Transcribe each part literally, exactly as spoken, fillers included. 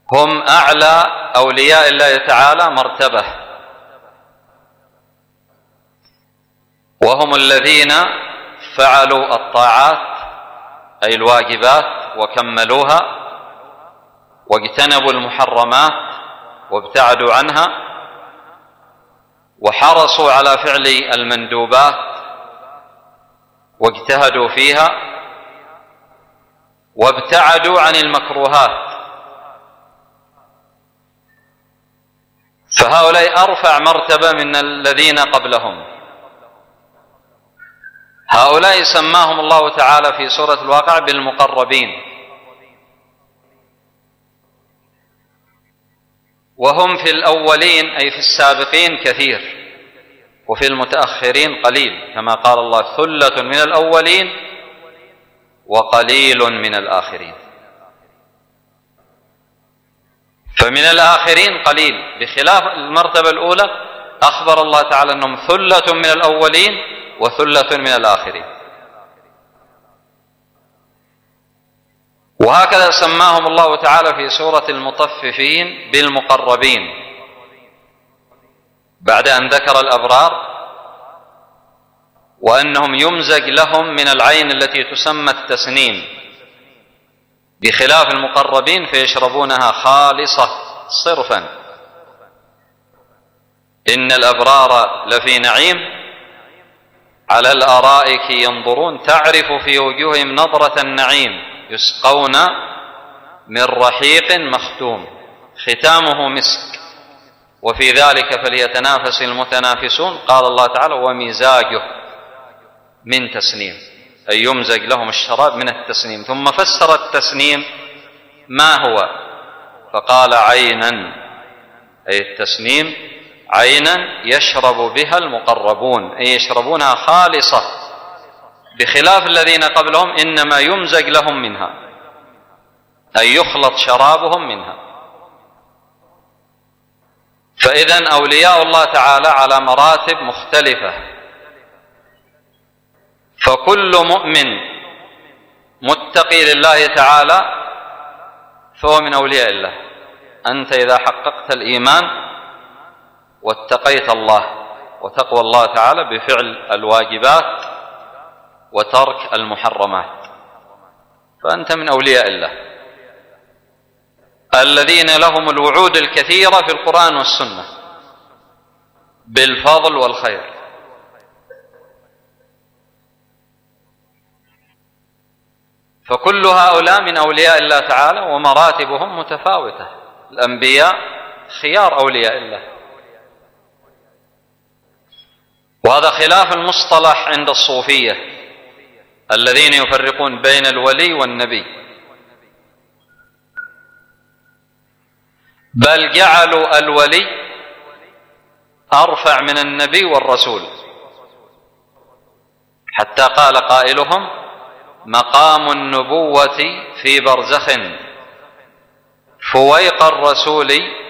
هم أعلى أولياء الله تعالى مرتبة، وهم الذين فعلوا الطاعات أي الواجبات وكملوها، واجتنبوا المحرمات وابتعدوا عنها، وحرصوا على فعل المندوبات واجتهدوا فيها، وابتعدوا عن المكروهات. فهؤلاء أرفع مرتبة من الذين قبلهم. هؤلاء سماهم الله تعالى في سورة الواقع بالمقربين، وهم في الأولين أي في السابقين كثير، وفي المتأخرين قليل، كما قال الله: ثلة من الأولين وقليل من الآخرين. فمن الآخرين قليل، بخلاف المرتبة الأولى أخبر الله تعالى أنهم ثلة من الأولين وثلة من الآخرين. وهكذا سماهم الله تعالى في سورة المطففين بالمقربين بعد أن ذكر الأبرار وأنهم يمزج لهم من العين التي تسمى التسنيم، بخلاف المقربين فيشربونها خالصة صرفا. إن الأبرار لفي نعيم على الأرائك ينظرون تعرف في وجوههم نظرة النعيم يسقون من رحيق مختوم ختامه مسك وفي ذلك فليتنافس المتنافسون. قال الله تعالى: ومزاجه من تسنيم، أي يمزج لهم الشراب من التسنيم. ثم فسر التسنيم ما هو فقال: عينا، أي التسنيم عينا يشرب بها المقربون، أي يشربونها خالصة، بخلاف الذين قبلهم إنما يمزج لهم منها، أي يخلط شرابهم منها. فإذن أولياء الله تعالى على مراتب مختلفة، فكل مؤمن متقي لله تعالى فهو من أولياء الله. أنت إذا حققت الإيمان واتقيت الله، وتقوى الله تعالى بفعل الواجبات وترك المحرمات، فأنت من أولياء الله الذين لهم الوعود الكثيرة في القرآن والسنة بالفضل والخير. فكل هؤلاء من أولياء الله تعالى ومراتبهم متفاوتة. الأنبياء خيار أولياء الله، وهذا خلاف المصطلح عند الصوفية الذين يفرقون بين الولي والنبي، بل جعلوا الولي أرفع من النبي والرسول، حتى قال قائلهم: مقام النبوة في برزخ فويق الرسول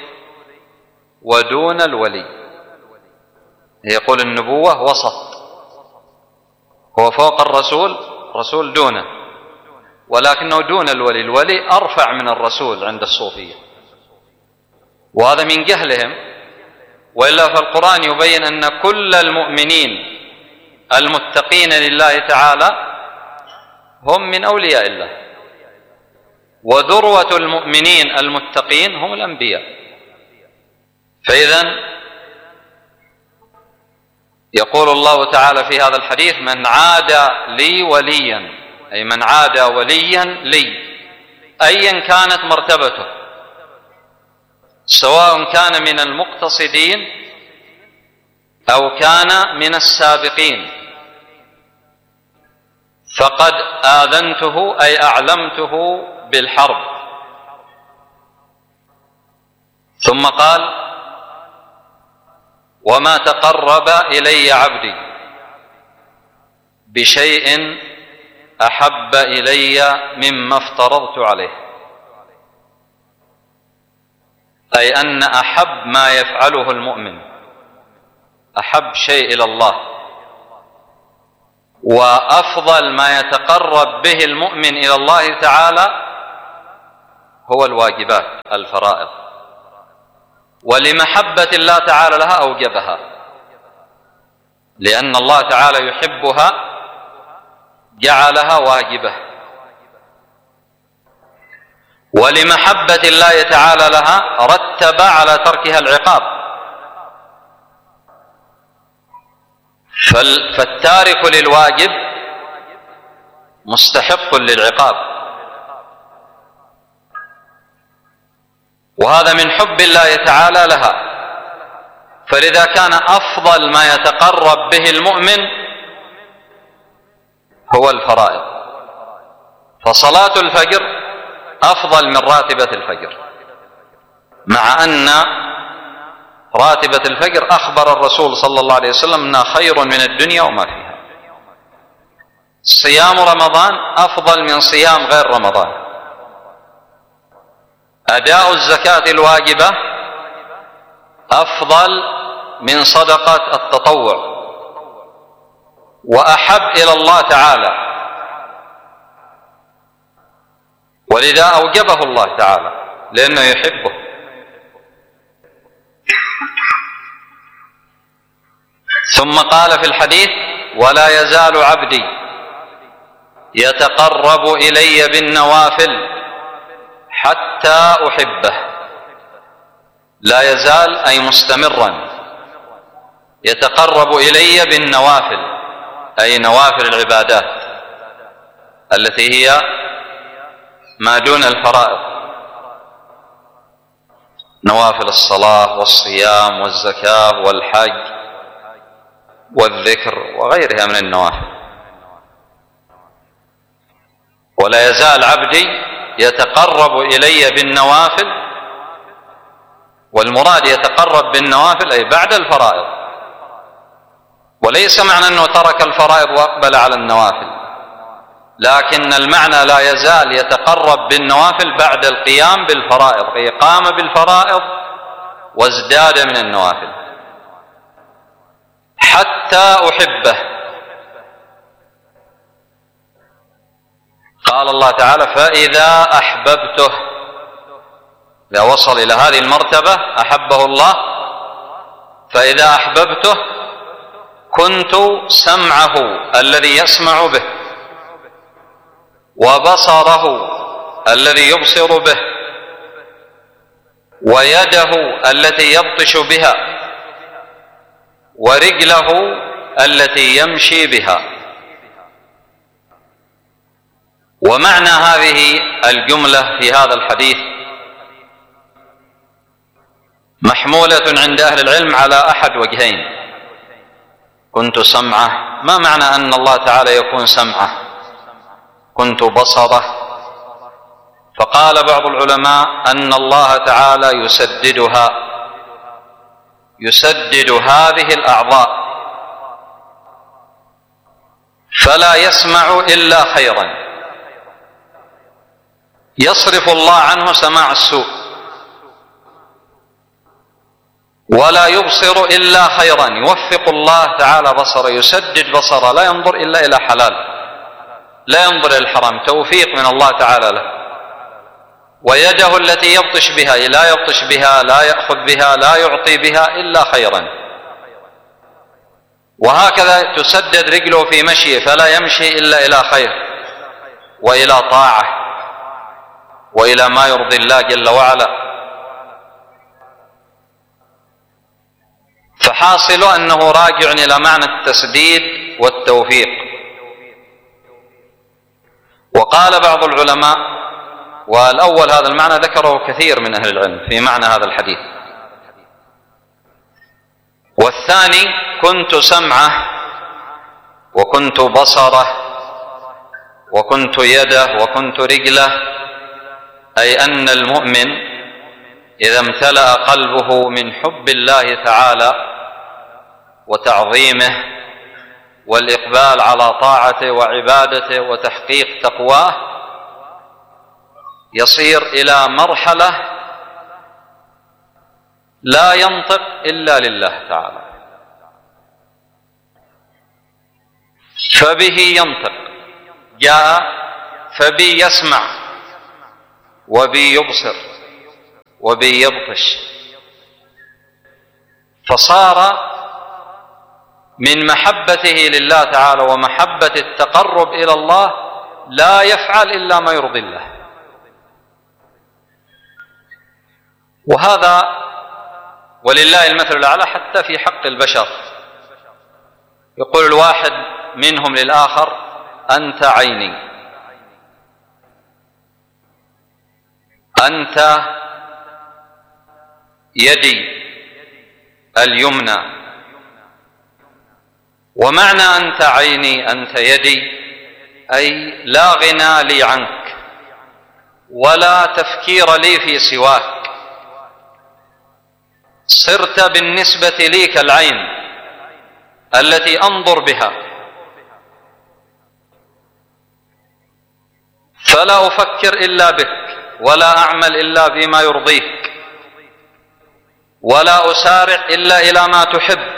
ودون الولي. يقول النبوة وسط، هو فوق الرسول، رسول دونه، ولكنه دون الولي. الولي أرفع من الرسول عند الصوفية، وهذا من جهلهم. وإلا فالقرآن يبين أن كل المؤمنين المتقين لله تعالى هم من أولياء الله، وذروة المؤمنين المتقين هم الأنبياء. فإذن يقول الله تعالى في هذا الحديث: من عادى لي وليا، أي من عادى وليا لي، أيا كانت مرتبته، سواء كان من المقتصدين أو كان من السابقين، فقد آذنته أي أعلمته بالحرب. ثم قال: وما تقرب إلي عبدي بشيء أحب إلي مما افترضت عليه، أي أن أحب ما يفعله المؤمن، أحب شيء إلى الله وأفضل ما يتقرب به المؤمن إلى الله تعالى هو الواجبات الفرائض، ولمحبة الله تعالى لها أوجبها، لأن الله تعالى يحبها جعلها واجبة، ولمحبة الله تعالى لها رتب على تركها العقاب. فالتارك للواجب مستحق للعقاب، وهذا من حب الله تعالى لها. فلذا كان أفضل ما يتقرب به المؤمن هو الفرائض، فصلاة الفجر أفضل من راتبة الفجر، مع أن راتبة الفجر أخبر الرسول صلى الله عليه وسلم أنها خير من الدنيا وما فيها. صيام رمضان أفضل من صيام غير رمضان. أداء الزكاة الواجبة أفضل من صدقة التطوع، وأحب إلى الله تعالى، ولذا أوجبه الله تعالى لأنه يحبه. ثم قال في الحديث: ولا يزال عبدي يتقرب إلي بالنوافل حتى أحبه. لا يزال أي مستمرا يتقرب إلي بالنوافل، أي نوافل العبادات التي هي ما دون الفرائض، نوافل الصلاة والصيام والزكاة والحج والذكر وغيرها من النوافل. ولا يزال عبدي يتقرب إلي بالنوافل، والمراد يتقرب بالنوافل أي بعد الفرائض، وليس معنى أنه ترك الفرائض وأقبل على النوافل، لكن المعنى لا يزال يتقرب بالنوافل بعد القيام بالفرائض، أي قام بالفرائض وازداد من النوافل حتى أحبه. قال الله تعالى: فإذا أحببته، إذا وصل إلى هذه المرتبة أحبه الله. فإذا أحببته كنت سمعه الذي يسمع به، وبصره الذي يبصر به، ويده التي يبطش بها، ورجله التي يمشي بها. ومعنى هذه الجملة في هذا الحديث محمولة عند أهل العلم على أحد وجهين. كنت سمعه، ما معنى أن الله تعالى يكون سمعه؟ كنت بصره. فقال بعض العلماء أن الله تعالى يسددها، يسدد هذه الأعضاء، فلا يسمع إلا خيرا، يصرف الله عنه سماع السوء، ولا يبصر إلا خيرا، يوفق الله تعالى بصره، يسدد بصره، لا ينظر إلا إلى حلال، لا ينظر إلى الحرام، توفيق من الله تعالى له. ويده التي يبطش بها، لا يبطش بها، لا يأخذ بها، لا يعطي بها إلا خيرا. وهكذا تسدد رجله في مشيه، فلا يمشي إلا إلى خير وإلى طاعة وإلى ما يرضي الله جل وعلا. فحاصل أنه راجع إلى معنى التسديد والتوفيق. وقال بعض العلماء، والأول هذا المعنى ذكره كثير من أهل العلم في معنى هذا الحديث، والثاني كنت سمعه وكنت بصره وكنت يده وكنت رجله، أي أن المؤمن إذا امتلأ قلبه من حب الله تعالى وتعظيمه والإقبال على طاعته وعبادته وتحقيق تقواه، يصير إلى مرحلة لا ينطق إلا لله تعالى، فبه ينطق، جاء فبي يسمع، وبي يبصر وبي يبطش، فصار من محبته لله تعالى ومحبة التقرب إلى الله لا يفعل إلا ما يرضي الله. وهذا ولله المثل الأعلى حتى في حق البشر. يقول الواحد منهم للآخر: أنت عيني، أنت يدي اليمنى. ومعنى أنت عيني أنت يدي أي لا غنى لي عنك ولا تفكير لي في سواك، صرت بالنسبة لي كالعين التي أنظر بها، فلا أفكر إلا بك ولا أعمل إلا بما يرضيك ولا أسارع إلا إلى ما تحب.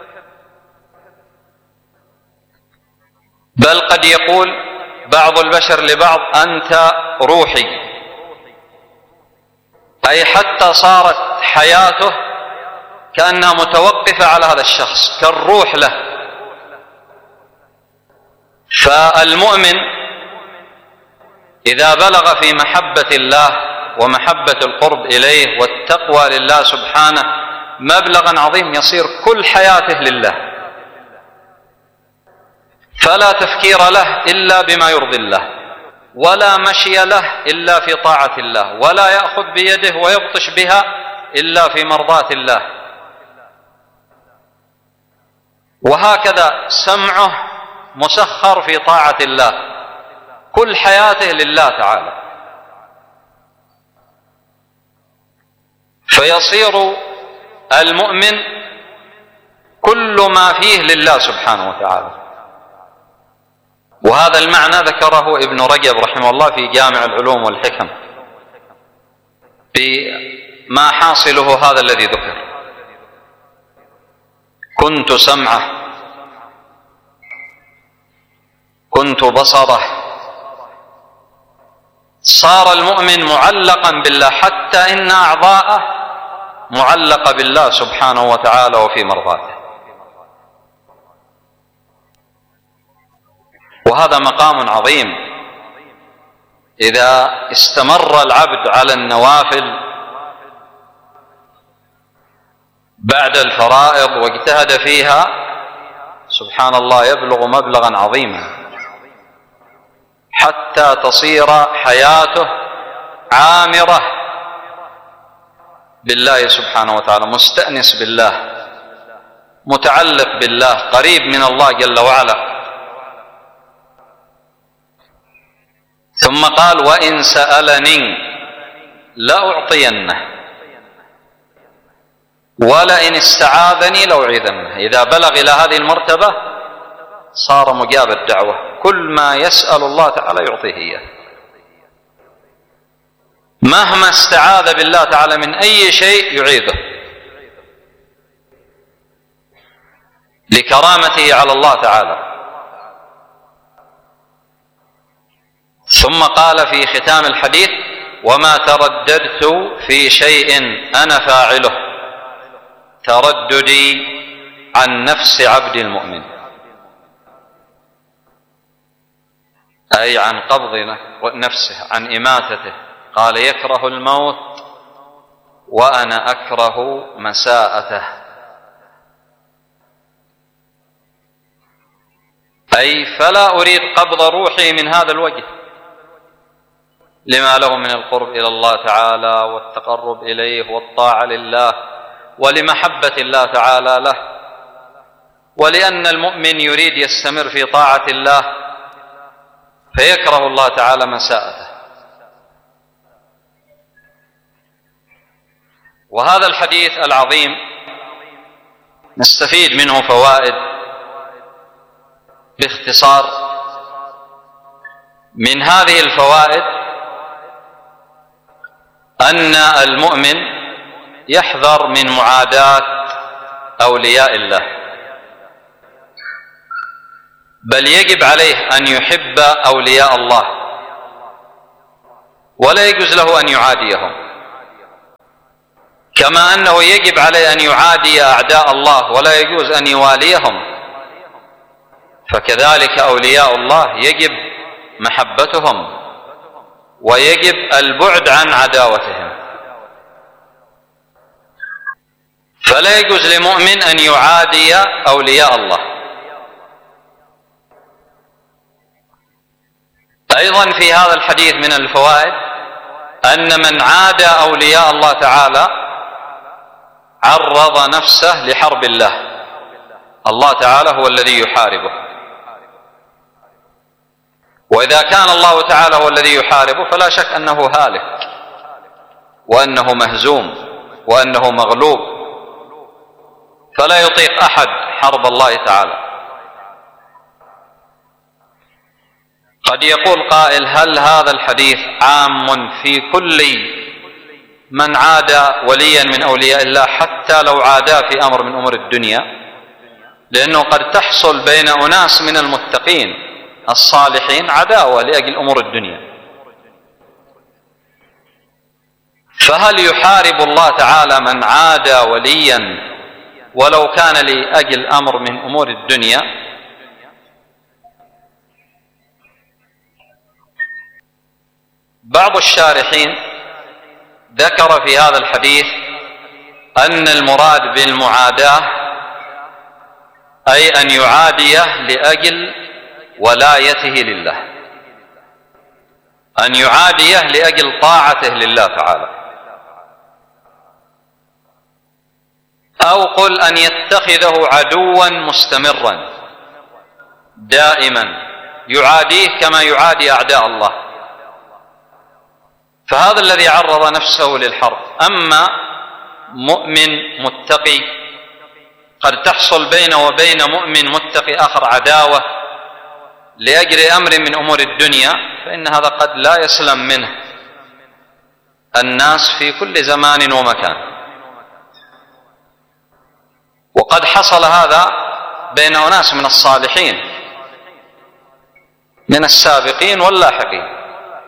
بل قد يقول بعض البشر لبعض: أنت روحي، أي حتى صارت حياته كأنها متوقفة على هذا الشخص كالروح له. فالمؤمن إذا بلغ في محبة الله ومحبة القرب إليه والتقوى لله سبحانه مبلغا عظيم يصير كل حياته لله، فلا تفكير له إلا بما يرضي الله، ولا مشي له إلا في طاعة الله، ولا يأخذ بيده ويبطش بها إلا في مرضاة الله. وهكذا سمعه مسخر في طاعة الله، كل حياته لله تعالى، فيصير المؤمن كل ما فيه لله سبحانه وتعالى. وهذا المعنى ذكره ابن رجب رحمه الله في جامع العلوم والحكم بما حاصله هذا الذي ذكر: كنت سمعه، كنت بصره. صار المؤمن معلقا بالله حتى إن أعضاءه معلقة بالله سبحانه وتعالى وفي مرضاته. وهذا مقام عظيم إذا استمر العبد على النوافل بعد الفرائض واجتهد فيها، سبحان الله يبلغ مبلغا عظيما حتى تصير حياته عامرة بالله سبحانه وتعالى، مستأنس بالله، متعلق بالله، قريب من الله جل وعلا. ثم قال: وإن سألني لأعطينه ولئن استعاذني لأعيذنه. إذا بلغ إلى هذه المرتبة صار مجاب الدعوة، كل ما يسأل الله تعالى يعطيه إياه، مهما استعاذ بالله تعالى من أي شيء يعيذه لكرامته على الله تعالى. ثم قال في ختام الحديث: وما ترددت في شيء أنا فاعله ترددي عن نفس عبد المؤمن، أي عن قبض نفسه، عن إماتته. قال: يكره الموت وأنا أكره مساءته، أي فلا أريد قبض روحي من هذا الوجه لما له من القرب إلى الله تعالى والتقرب إليه والطاعة لله ولمحبة الله تعالى له، ولأن المؤمن يريد يستمر في طاعة الله فيكره الله تعالى مساءته. وهذا الحديث العظيم نستفيد منه فوائد باختصار. من هذه الفوائد أن المؤمن يحذر من معاداة أولياء الله، بل يجب عليه أن يحب أولياء الله ولا يجوز له أن يعاديهم، كما أنه يجب عليه أن يعادي أعداء الله ولا يجوز أن يواليهم، فكذلك أولياء الله يجب محبتهم ويجب البعد عن عداوتهم. فلا يجوز لمؤمن أن يعادي أولياء الله. أيضا في هذا الحديث من الفوائد أن من عادى أولياء الله تعالى عرض نفسه لحرب الله، الله تعالى هو الذي يحاربه، وإذا كان الله تعالى هو الذي يحاربه فلا شك أنه هالك وأنه مهزوم وأنه مغلوب، فلا يطيق أحد حرب الله تعالى. قد يقول قائل: هل هذا الحديث عام في كل من عادى وليا من أولياء الله حتى لو عاداه في أمر من أمور الدنيا؟ لأنه قد تحصل بين أناس من المتقين الصالحين عداوة لأجل أمور الدنيا، فهل يحارب الله تعالى من عادى وليا ولو كان لأجل أمر من أمور الدنيا؟ بعض الشارحين ذكر في هذا الحديث أن المراد بالمعاداة أي أن يعاديه لأجل ولايته لله، أن يعاديه لأجل طاعته لله تعالى، أو قل أن يتخذه عدوا مستمرا دائما يعاديه كما يعادي أعداء الله، فهذا الذي عرض نفسه للحرب. أما مؤمن متقي قد تحصل بينه وبين مؤمن متقي آخر عداوة لأجل أمر من أمور الدنيا، فإن هذا قد لا يسلم منه الناس في كل زمان ومكان. وقد حصل هذا بين أناس من الصالحين من السابقين واللاحقين.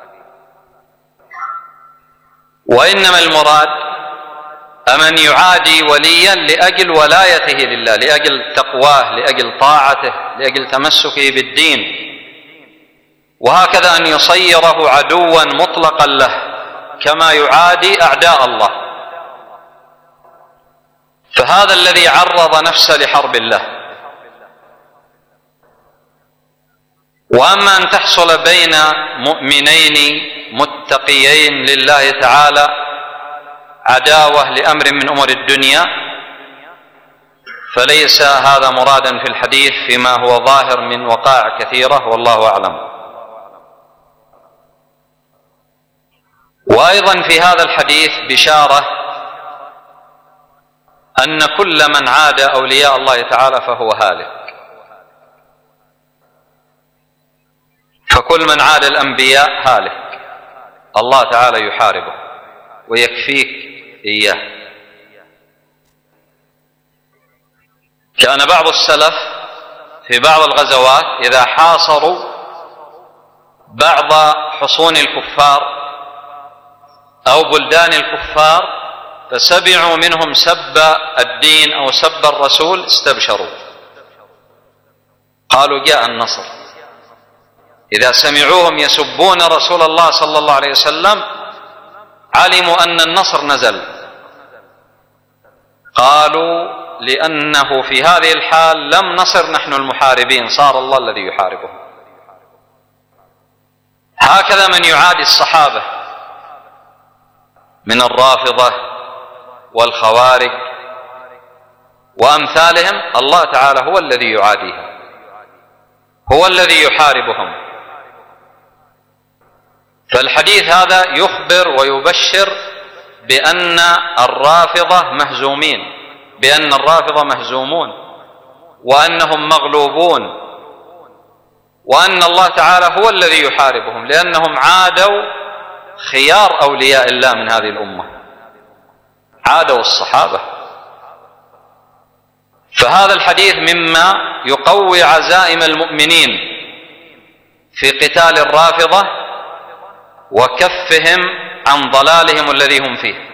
وإنما المراد أمن يعادي وليا لأجل ولايته لله، لأجل تقواه، لأجل طاعته، لأجل تمسكه بالدين، وهكذا أن يصيره عدوا مطلقا له كما يعادي أعداء الله، فهذا الذي عرض نفسه لحرب الله. وأما أن تحصل بين مؤمنين متقيين لله تعالى عداوة لأمر من أمور الدنيا فليس هذا مرادا في الحديث فيما هو ظاهر من وقائع كثيرة والله أعلم. وأيضا في هذا الحديث بشارة أن كل من عاد أولياء الله تعالى فهو هالك، فكل من عاد الأنبياء هالك، الله تعالى يحاربه ويكفيك إياه. كان بعض السلف في بعض الغزوات إذا حاصروا بعض حصون الكفار أو بلدان الكفار فسمعوا منهم سب الدين أو سب الرسول استبشروا، قالوا جاء النصر. إذا سمعوهم يسبون رسول الله صلى الله عليه وسلم علموا أن النصر نزل، قالوا لأنه في هذه الحال لم نصر نحن المحاربين، صار الله الذي يحاربهم. هكذا من يعادي الصحابة من الرافضة والخوارج وأمثالهم الله تعالى هو الذي يعاديهم، هو الذي يحاربهم. فالحديث هذا يخبر ويبشر بأن الرافضة مهزومين، بأن الرافضة مهزومون وأنهم مغلوبون، وأن الله تعالى هو الذي يحاربهم، لأنهم عادوا خيار أولياء الله من هذه الأمة، عادوا الصحابة. فهذا الحديث مما يقوي عزائم المؤمنين في قتال الرافضة وكفهم عن ضلالهم الذي هم فيه،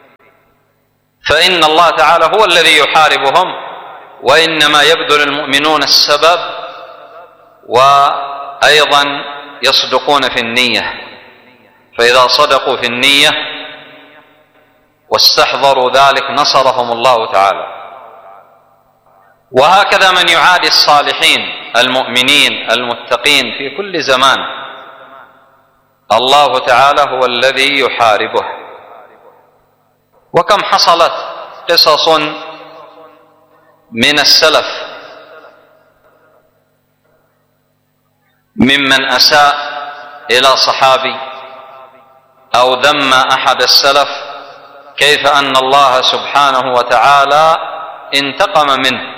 فإن الله تعالى هو الذي يحاربهم، وإنما يبذل المؤمنون السبب، وأيضا يصدقون في النية، فإذا صدقوا في النية واستحضروا ذلك نصرهم الله تعالى. وهكذا من يعادي الصالحين المؤمنين المتقين في كل زمان الله تعالى هو الذي يحاربه. وكم حصلت قصص من السلف ممن أساء إلى صحابي أو ذم أحد السلف، كيف أن الله سبحانه وتعالى انتقم منه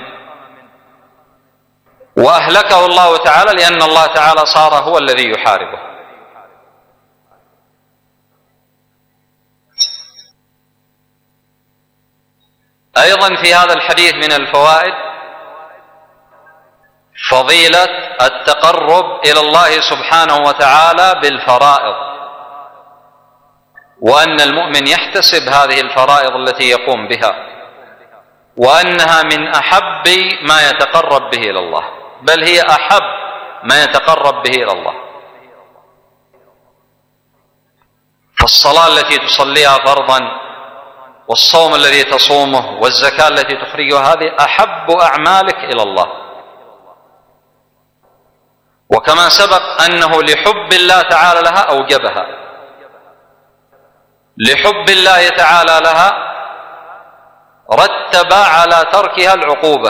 وأهلكه الله تعالى، لأن الله تعالى صار هو الذي يحاربه. أيضا في هذا الحديث من الفوائد فضيلة التقرب إلى الله سبحانه وتعالى بالفرائض، وأن المؤمن يحتسب هذه الفرائض التي يقوم بها، وأنها من أحب ما يتقرب به إلى الله، بل هي أحب ما يتقرب به إلى الله. فالصلاة التي تصليها فرضا، والصوم الذي تصومه، والزكاة التي تخرجها، هذه أحب أعمالك إلى الله. وكما سبق أنه لحب الله تعالى لها أوجبها، لحب الله تعالى لها رتب على تركها العقوبة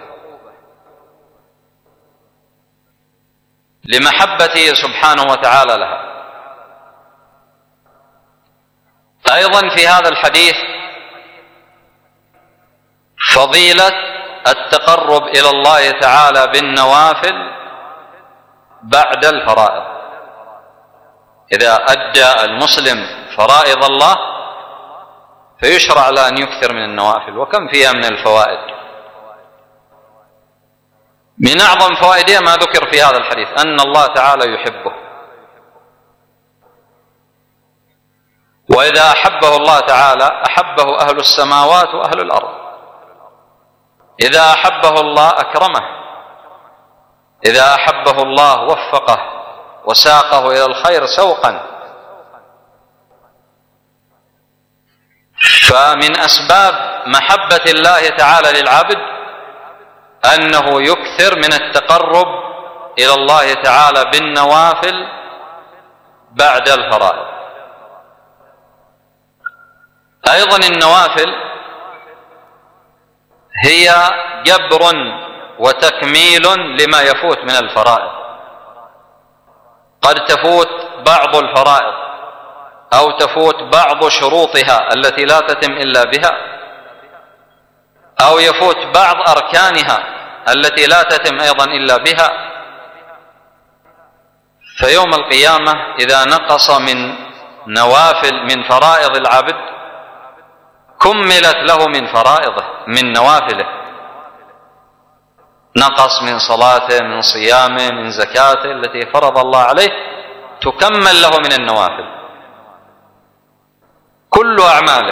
لمحبته سبحانه وتعالى لها. أيضا في هذا الحديث فضيلة التقرب إلى الله تعالى بالنوافل بعد الفرائض. إذا أدى المسلم فرائض الله فيشرع له أن يكثر من النوافل، وكم فيها من الفوائد. من أعظم فوائدها ما ذكر في هذا الحديث أن الله تعالى يحبه، وإذا أحبه الله تعالى أحبه أهل السماوات وأهل الأرض. إذا أحبه الله أكرمه، إذا أحبه الله وفقه وساقه إلى الخير سوقا. فمن أسباب محبة الله تعالى للعبد أنه يكثر من التقرب إلى الله تعالى بالنوافل بعد الفرائض. أيضا النوافل هي جبر وتكميل لما يفوت من الفرائض. قد تفوت بعض الفرائض أو تفوت بعض شروطها التي لا تتم إلا بها، أو يفوت بعض أركانها التي لا تتم أيضا إلا بها. فيوم القيامة إذا نقص من نوافل من فرائض العبد كملت له من فرائضه من نوافله، نقص من صلاته، من صيامه، من زكاته التي فرض الله عليه، تكمل له من النوافل كل أعماله.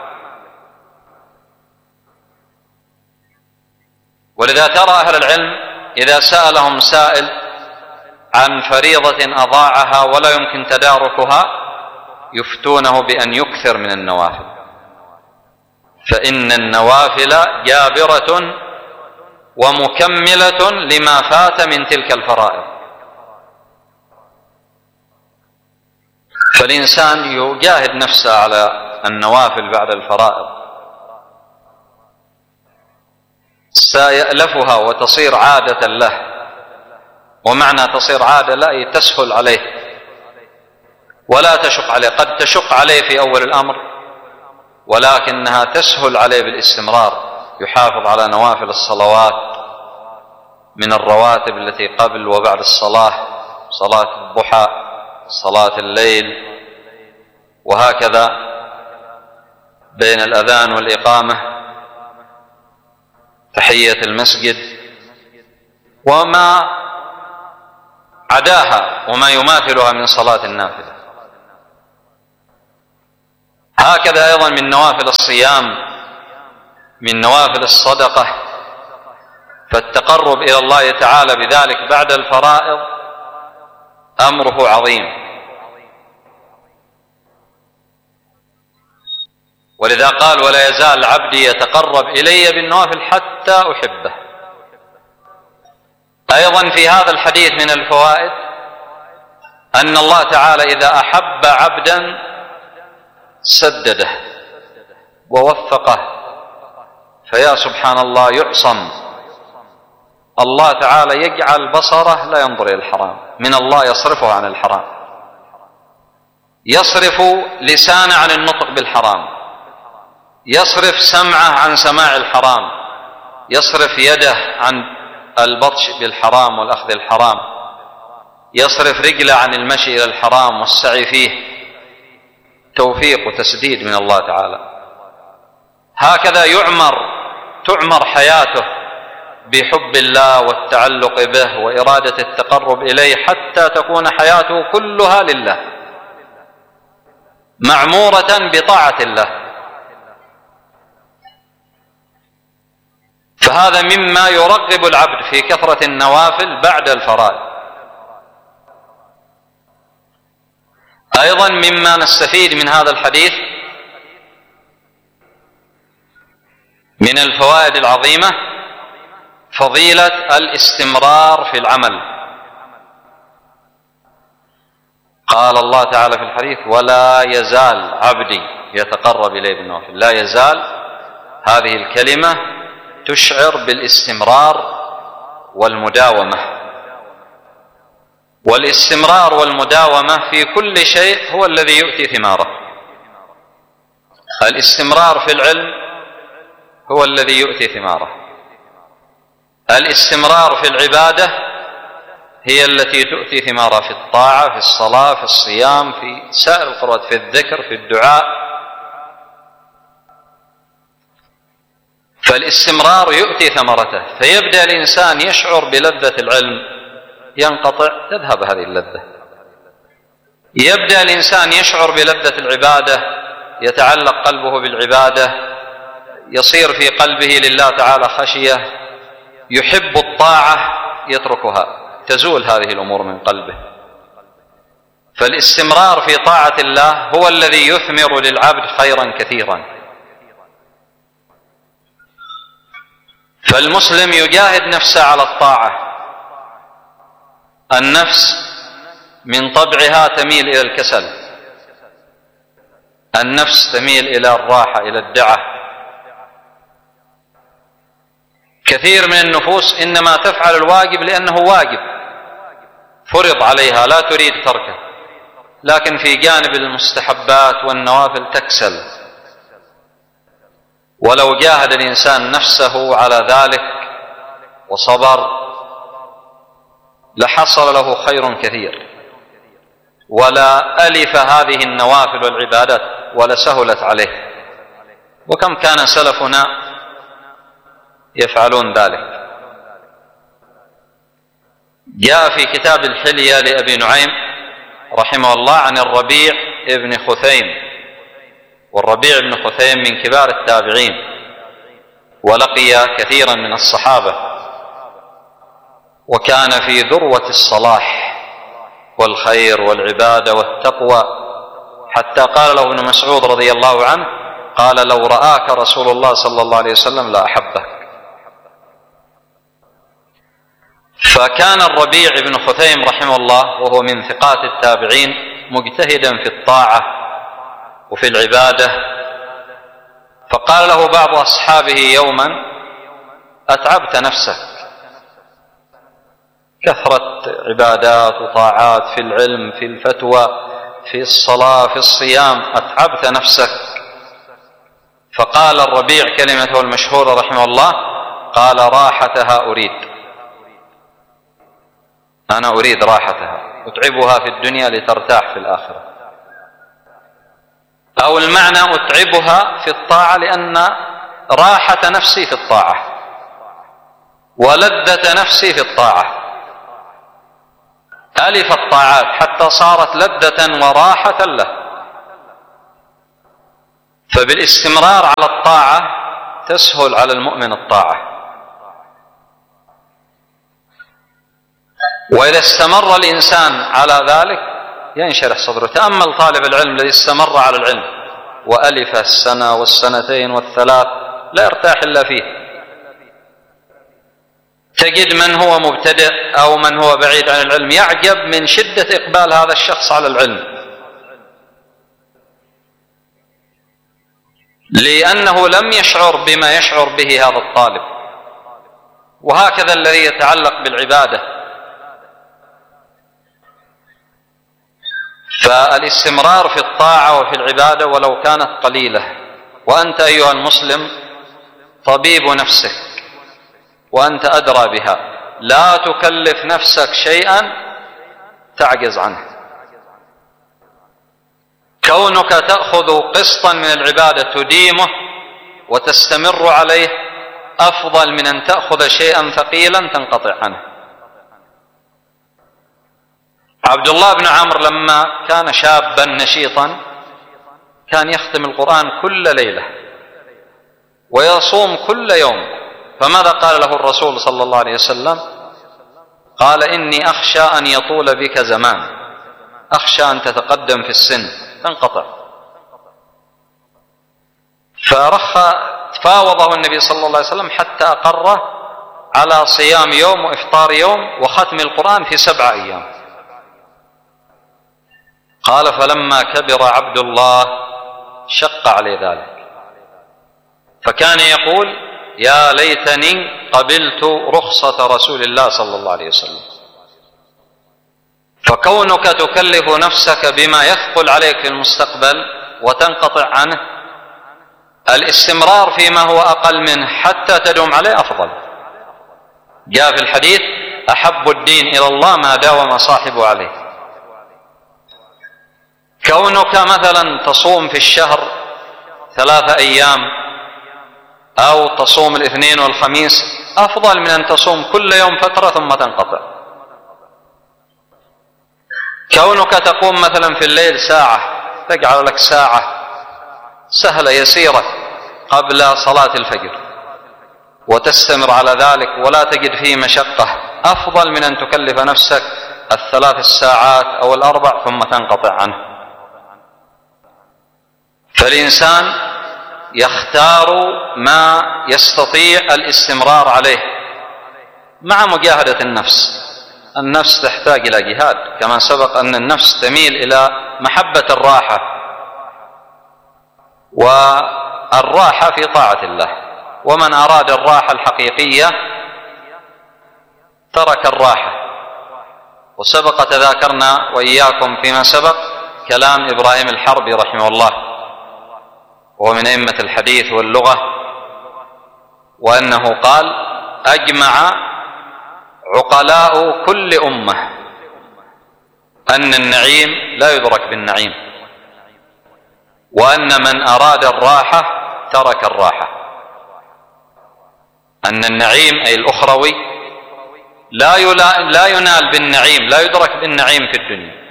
ولذا ترى أهل العلم إذا سألهم سائل عن فريضة أضاعها ولا يمكن تداركها يفتونه بأن يكثر من النوافل، فإن النوافل جابرة ومكملة لما فات من تلك الفرائض. فالإنسان يجاهد نفسه على النوافل بعد الفرائض، سيألفها وتصير عادة له. ومعنى تصير عادة لا تسهل عليه ولا تشق عليه، قد تشق عليه في أول الأمر ولكنها تسهل عليه بالاستمرار. يحافظ على نوافل الصلوات من الرواتب التي قبل وبعد الصلاة، صلاة الضحى، صلاة الليل، وهكذا بين الأذان والإقامة، تحية المسجد، وما عداها وما يماثلها من صلاة النافلة. هكذا أيضا من نوافل الصيام، من نوافل الصدقة، فالتقرب إلى الله تعالى بذلك بعد الفرائض أمره عظيم. ولذا قال: ولا يزال عبدي يتقرب إلي بالنوافل حتى أحبه. أيضا في هذا الحديث من الفوائد أن الله تعالى إذا أحب عبدا سدده ووفقه، فيا سبحان الله يعصم. الله تعالى يجعل بصره لا ينظر إلى الحرام، من الله يصرفه عن الحرام، يصرف لسانه عن النطق بالحرام، يصرف سمعه عن سماع الحرام، يصرف يده عن البطش بالحرام والأخذ الحرام، يصرف رجله عن المشي إلى الحرام والسعي فيه. توفيق وتسديد من الله تعالى. هكذا يعمر تعمر حياته بحب الله والتعلق به وإرادة التقرب إليه، حتى تكون حياته كلها لله، معمورة بطاعة الله. فهذا مما يرغب العبد في كثرة النوافل بعد الفرائض. أيضا مما نستفيد من هذا الحديث من الفوائد العظيمة فضيلة الاستمرار في العمل. قال الله تعالى في الحديث: ولا يزال عبدي يتقرب إلي بالنوافل. لا يزال، هذه الكلمة تشعر بالاستمرار والمداومة، والاستمرار والمداومة في كل شيء هو الذي يؤتي ثماره. الاستمرار في العلم هو الذي يؤتي ثماره، الاستمرار في العبادة هي التي تؤتي ثمارها في الطاعة، في الصلاة، في الصيام، في سائر القربات، في الذكر، في الدعاء. فالاستمرار يؤتي ثمرته، فيبدأ الإنسان يشعر بلذة العلم، ينقطع تذهب هذه اللذة. يبدأ الإنسان يشعر بلذة العبادة، يتعلق قلبه بالعبادة، يصير في قلبه لله تعالى خشية، يحب الطاعة يتركها، تزول هذه الأمور من قلبه. فالاستمرار في طاعة الله هو الذي يثمر للعبد خيرا كثيرا. فالمسلم يجاهد نفسه على الطاعة. النفس من طبعها تميل إلى الكسل، النفس تميل إلى الراحة، إلى الدعة. كثير من النفوس إنما تفعل الواجب لأنه واجب فرض عليها، لا تريد تركه، لكن في جانب المستحبات والنوافل تكسل. ولو جاهد الإنسان نفسه على ذلك وصبر لحصل له خير كثير، ولا ألف هذه النوافل والعبادات ولسهلت عليه. وكم كان سلفنا يفعلون ذلك. جاء في كتاب الحلية لأبي نعيم رحمه الله عن الربيع ابن خثيم، والربيع بن خثيم من كبار التابعين، ولقي كثيرا من الصحابة، وكان في ذروة الصلاح والخير والعبادة والتقوى، حتى قال له ابن مسعود رضي الله عنه: قال: لو رآك رسول الله صلى الله عليه وسلم لأحبك. فكان الربيع بن خثيم رحمه الله وهو من ثقات التابعين مجتهدا في الطاعة وفي العبادة. فقال له بعض أصحابه يوما: أتعبت نفسك، كثرة عبادات وطاعات في العلم، في الفتوى، في الصلاة، في الصيام، أتعبت نفسك. فقال الربيع كلمته المشهورة رحمه الله: قال: راحتها أريد، أنا أريد راحتها، أتعبها في الدنيا لترتاح في الآخرة. أو المعنى أتعبها في الطاعة لأن راحة نفسي في الطاعة ولذة نفسي في الطاعة. ألف الطاعات حتى صارت لذة وراحة له. فبالاستمرار على الطاعة تسهل على المؤمن الطاعة. وإذا استمر الإنسان على ذلك ينشرح صدره. تأمل طالب العلم الذي استمر على العلم وألف السنة والسنتين والثلاث لا يرتاح إلا فيه. تجد من هو مبتدئ أو من هو بعيد عن العلم يعجب من شدة إقبال هذا الشخص على العلم، لأنه لم يشعر بما يشعر به هذا الطالب. وهكذا الذي يتعلق بالعبادة. فالاستمرار في الطاعة وفي العبادة ولو كانت قليلة. وأنت أيها المسلم طبيب نفسك وأنت أدرى بها، لا تكلف نفسك شيئا تعجز عنه. كونك تأخذ قسطا من العبادة تديمه وتستمر عليه أفضل من أن تأخذ شيئا ثقيلا تنقطع عنه. عبد الله بن عمرو لما كان شابا نشيطا كان يختم القرآن كل ليلة ويصوم كل يوم. فماذا قال له الرسول صلى الله عليه وسلم؟ قال: إني أخشى أن يطول بك زمان، أخشى أن تتقدم في السن تنقطع. فرخى فاوضه النبي صلى الله عليه وسلم حتى أقره على صيام يوم وإفطار يوم وختم القرآن في سبع أيام. قال: فلما كبر عبد الله شق عليه ذلك، فكان يقول: يا ليتني قبلت رخصة رسول الله صلى الله عليه وسلم. فكونك تكلف نفسك بما يثقل عليك في المستقبل وتنقطع عنه، الاستمرار فيما هو أقل منه حتى تدوم عليه أفضل. جاء في الحديث: أحب الدين إلى الله ما داوم صاحبه عليه. كونك مثلا تصوم في الشهر ثلاثة أيام أو تصوم الاثنين والخميس أفضل من أن تصوم كل يوم فترة ثم تنقطع. كونك تقوم مثلا في الليل ساعة تجعل لك ساعة سهلة يسيرة قبل صلاة الفجر وتستمر على ذلك ولا تجد فيه مشقة أفضل من أن تكلف نفسك الثلاث الساعات أو الأربع ثم تنقطع عنه. فالإنسان يختار ما يستطيع الاستمرار عليه مع مجاهدة النفس. النفس تحتاج إلى جهاد، كما سبق أن النفس تميل إلى محبة الراحة، والراحة في طاعة الله. ومن أراد الراحة الحقيقية ترك الراحة. وسبق تذاكرنا وإياكم فيما سبق كلام إبراهيم الحربي رحمه الله، وهو من أئمة الحديث واللغة، وأنه قال: أجمع عقلاء كل أمة أن النعيم لا يدرك بالنعيم، وأن من أراد الراحة ترك الراحة. أن النعيم أي الأخروي لا ينال بالنعيم، لا يدرك بالنعيم في الدنيا.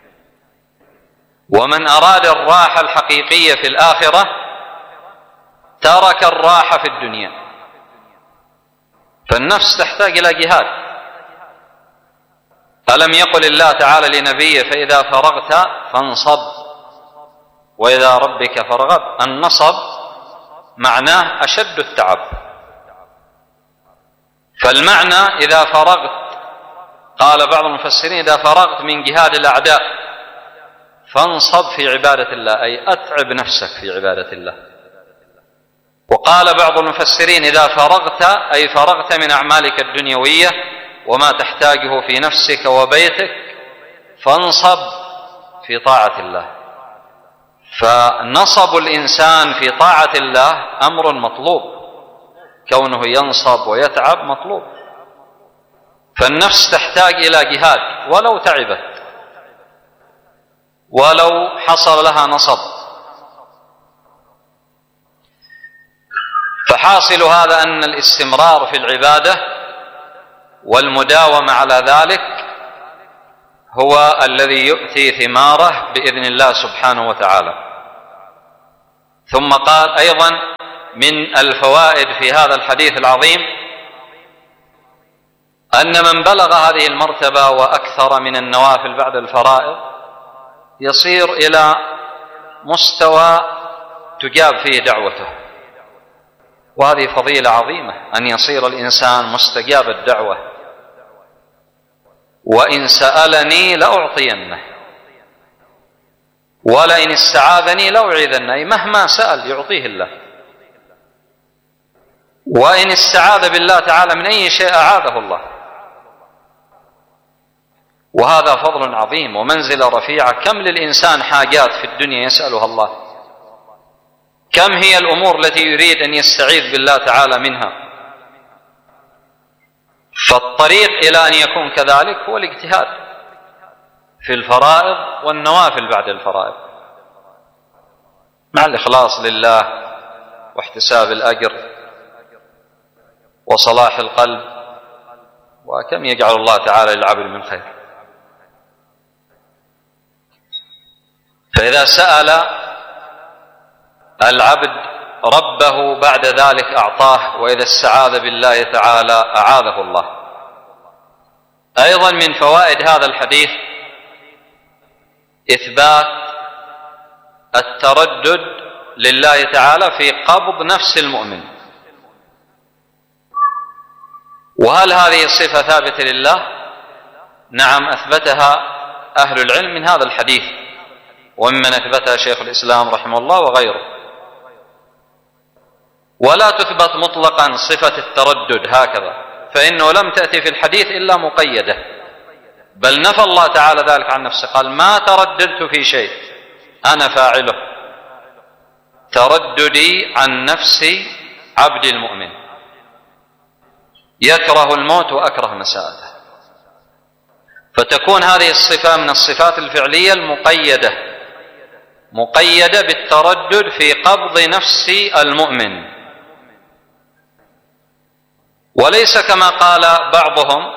ومن أراد الراحة الحقيقية في الآخرة ترك الراحة في الدنيا. فالنفس تحتاج إلى جهاد. ألم يقل الله تعالى لنبيه: فإذا فرغت فانصب وإذى ربك فارغب. النصب معناه أشد التعب. فالمعنى إذا فرغت، قال بعض المفسرين: إذا فرغت من جهاد الأعداء فانصب في عبادة الله، أي أتعب نفسك في عبادة الله. وقال بعض المفسرين: إذا فرغت أي فرغت من أعمالك الدنيوية وما تحتاجه في نفسك وبيتك فانصب في طاعة الله. فنصب الإنسان في طاعة الله أمر مطلوب، كونه ينصب ويتعب مطلوب. فالنفس تحتاج إلى جهاد ولو تعبت، ولو حصل لها نصب. فحاصل هذا أن الاستمرار في العبادة والمداومة على ذلك هو الذي يؤتي ثماره بإذن الله سبحانه وتعالى. ثم قال أيضا من الفوائد في هذا الحديث العظيم أن من بلغ هذه المرتبة وأكثر من النوافل بعد الفرائض يصير إلى مستوى تجاب فيه دعوته، وهذه فضيلة عظيمة أن يصير الإنسان مستجاب الدعوة. وإن سألني لأعطينه ولئن استعاذني لأعيذنه، أي مهما سأل يعطيه الله، وإن استعاذ بالله تعالى من أي شيء أعاذه الله. وهذا فضل عظيم ومنزلة رفيعة. كم للإنسان حاجات في الدنيا يسألها الله، كم هي الأمور التي يريد أن يستعيذ بالله تعالى منها. فالطريق إلى أن يكون كذلك هو الاجتهاد في الفرائض والنوافل بعد الفرائض مع الإخلاص لله واحتساب الأجر وصلاح القلب، وكم يجعل الله تعالى للعبد من خير. فإذا سأل العبد ربه بعد ذلك أعطاه، وإذا استعاذ بالله تعالى أعاذه الله. أيضا من فوائد هذا الحديث إثبات التردد لله تعالى في قبض نفس المؤمن. وهل هذه الصفة ثابتة لله؟ نعم، أثبتها أهل العلم من هذا الحديث، وممن أثبتها شيخ الإسلام رحمه الله وغيره. ولا تثبت مطلقا صفة التردد هكذا، فإنه لم تأتي في الحديث إلا مقيدة، بل نفى الله تعالى ذلك عن نفسه، قال ما ترددت في شيء أنا فاعله، ترددي عن نفس عبد المؤمن يكره الموت وأكره مساءته. فتكون هذه الصفة من الصفات الفعلية المقيدة، مقيدة بالتردد في قبض نفس المؤمن، وليس كما قال بعضهم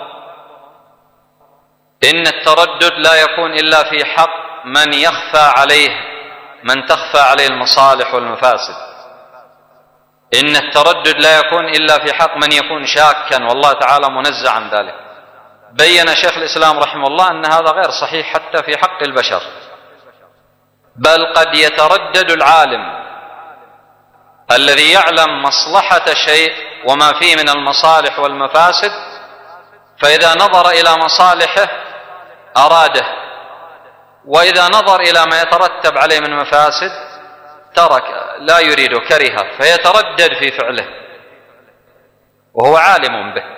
إن التردد لا يكون إلا في حق من يخفى عليه من تخفى عليه المصالح والمفاسد. إن التردد لا يكون إلا في حق من يكون شاكا، والله تعالى منزه عن ذلك. بين شيخ الإسلام رحمه الله أن هذا غير صحيح حتى في حق البشر، بل قد يتردد العالم الذي يعلم مصلحة شيء وما فيه من المصالح والمفاسد، فإذا نظر إلى مصالحه أراده، وإذا نظر إلى ما يترتب عليه من مفاسد ترك، لا يريد، كرهه، فيتردد في فعله وهو عالم به.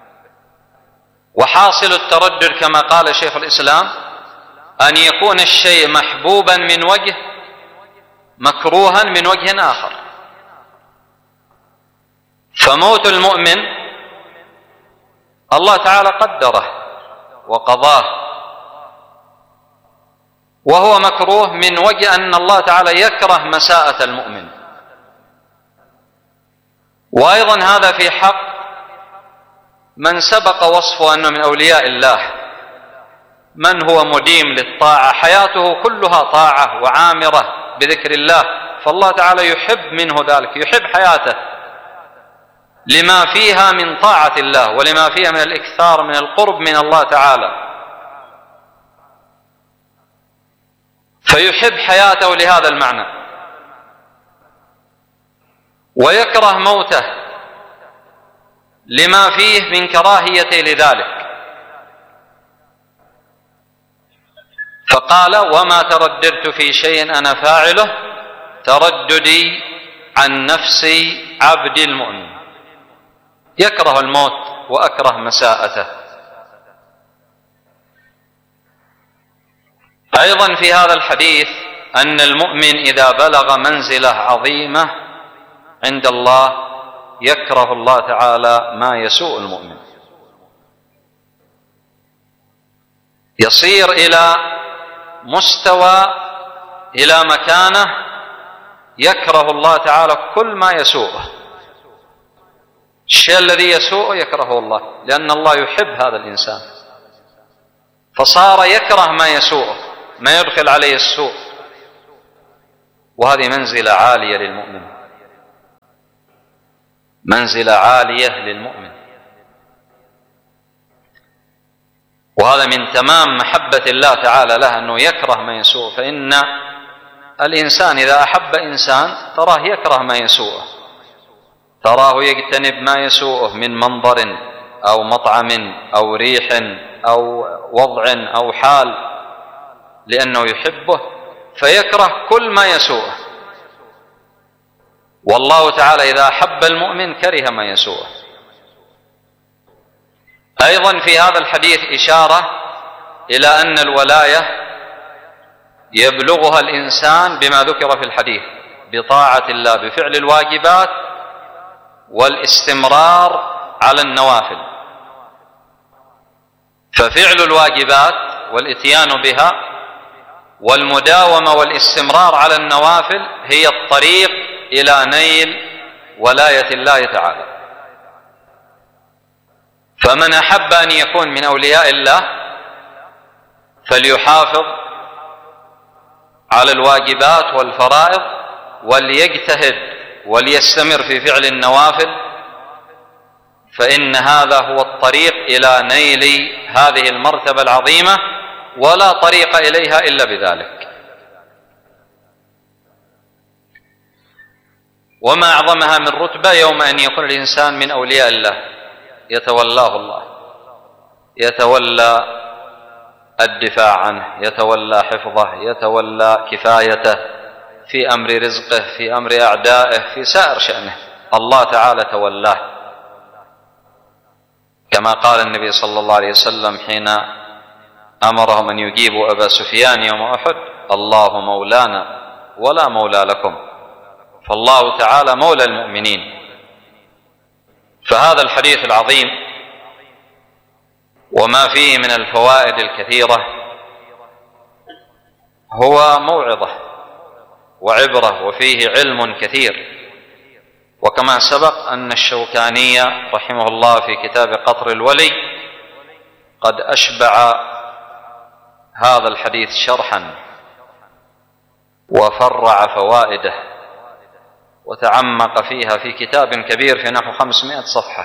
وحاصل التردد كما قال شيخ الإسلام أن يكون الشيء محبوبا من وجه مكروها من وجه آخر. فموت المؤمن الله تعالى قدره وقضاه، وهو مكروه من وجه أن الله تعالى يكره مساءة المؤمن. وأيضا هذا في حق من سبق وصفه أنه من أولياء الله، من هو مديم للطاعة، حياته كلها طاعة وعامرة بذكر الله، فالله تعالى يحب منه ذلك، يحب حياته لما فيها من طاعة الله ولما فيها من الإكثار من القرب من الله تعالى، فيحب حياته لهذا المعنى، ويكره موته لما فيه من كراهيته لذلك. فقال وما ترددت في شيء أنا فاعله ترددي عن نفس عبد المؤمن، يكره الموت وأكره مساءته. أيضا في هذا الحديث أن المؤمن إذا بلغ منزلة عظيمة عند الله يكره الله تعالى ما يسوء المؤمن، يصير إلى مستوى إلى مكانة يكره الله تعالى كل ما يسوءه. الشيء الذي يسوءه يكرهه الله، لأن الله يحب هذا الإنسان، فصار يكره ما يسوءه، ما يدخل عليه السوء، وهذه منزلة عالية للمؤمن، منزلة عالية للمؤمن، وهذا من تمام محبة الله تعالى له أنه يكره ما يسوء. فإن الإنسان إذا أحب إنسان تراه يكره ما يسوءه، تراه يجتنب ما يسوءه من منظر أو مطعم أو ريح أو وضع أو حال، لأنه يحبه فيكره كل ما يسوءه. والله تعالى إذا أحب المؤمن كره ما يسوءه. أيضا في هذا الحديث إشارة إلى أن الولاية يبلغها الإنسان بما ذكر في الحديث بطاعة الله، بفعل الواجبات والاستمرار على النوافل. ففعل الواجبات والإتيان بها والمداومة والاستمرار على النوافل هي الطريق إلى نيل ولاية الله تعالى. فمن أحب أن يكون من أولياء الله فليحافظ على الواجبات والفرائض وليجتهد وليستمر في فعل النوافل، فإن هذا هو الطريق إلى نيل هذه المرتبة العظيمة، ولا طريق إليها إلا بذلك. وما أعظمها من رتبة يوم أن يكون الإنسان من أولياء الله، يتولاه الله، يتولى الدفاع عنه، يتولى حفظه، يتولى كفايته في أمر رزقه، في أمر أعدائه، في سائر شأنه، الله تعالى تولاه. كما قال النبي صلى الله عليه وسلم حين أمرهم أن يجيبوا أبا سفيان يوم أحد: الله مولانا ولا مولى لكم. فالله تعالى مولى المؤمنين. فهذا الحديث العظيم وما فيه من الفوائد الكثيرة هو موعظة وعبرة وفيه علم كثير. وكما سبق أن الشوكاني رحمه الله في كتاب قطر الولي قد أشبع هذا الحديث شرحا وفرع فوائده وتعمق فيها في كتاب كبير في نحو خمسمائة صفحة،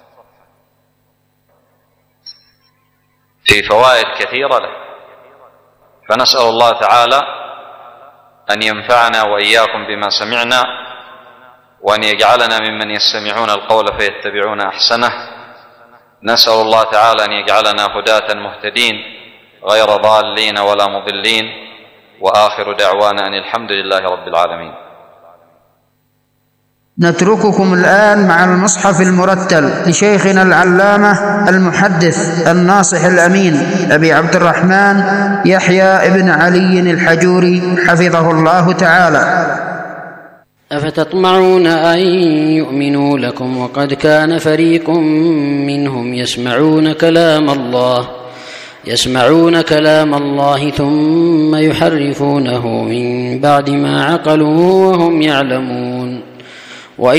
في فوائد كثيرة له. فنسأل الله تعالى أن ينفعنا وإياكم بما سمعنا، وأن يجعلنا ممن يستمعون القول فيتبعون أحسنه. نسأل الله تعالى أن يجعلنا هداة مهتدين غير ضالين ولا مضلين. وآخر دعوانا أن الحمد لله رب العالمين. نترككم الآن مع المصحف المرتل لشيخنا العلامة المحدث الناصح الأمين أبي عبد الرحمن يحيى ابن علي الحجوري حفظه الله تعالى. أفتطمعون أن يؤمنوا لكم وقد كان فريق منهم يسمعون كلام الله يسمعون كلام الله ثم يحرفونه من بعد ما عقلوه وهم يعلمون.